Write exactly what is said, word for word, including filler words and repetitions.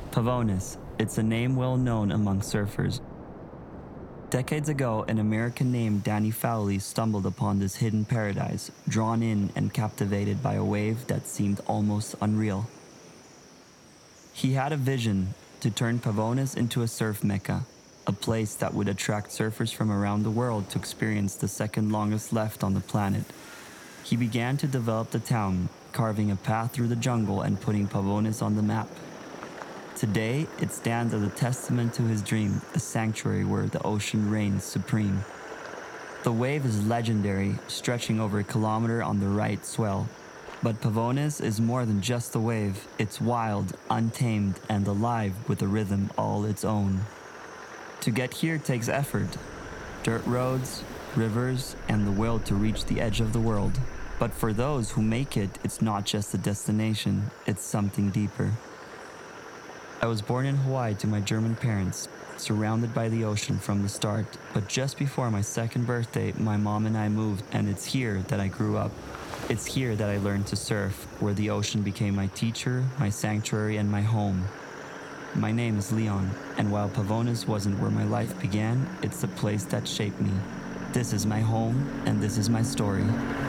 Pavonis, it's a name well known among surfers. Decades ago, an American named Danny Fowley stumbled upon this hidden paradise, drawn in and captivated by a wave that seemed almost unreal. He had a vision to turn Pavonis into a surf mecca, a place that would attract surfers from around the world to experience the second longest left on the planet. He began to develop the town, carving a path through the jungle and putting Pavonis on the map. Today, it stands as a testament to his dream, a sanctuary where the ocean reigns supreme. The wave is legendary, stretching over a kilometer on the right swell. But Pavonis is more than just a wave. It's wild, untamed, and alive with a rhythm all its own. To get here takes effort. Dirt roads, rivers, and the will to reach the edge of the world. But for those who make it, it's not just a destination, it's something deeper. I was born in Hawaii to my German parents, surrounded by the ocean from the start, but just before my second birthday, my mom and I moved, and it's here that I grew up. It's here that I learned to surf, where the ocean became my teacher, my sanctuary, and my home. My name is Leon, and while Pavonis wasn't where my life began, it's the place that shaped me. This is my home, and this is my story.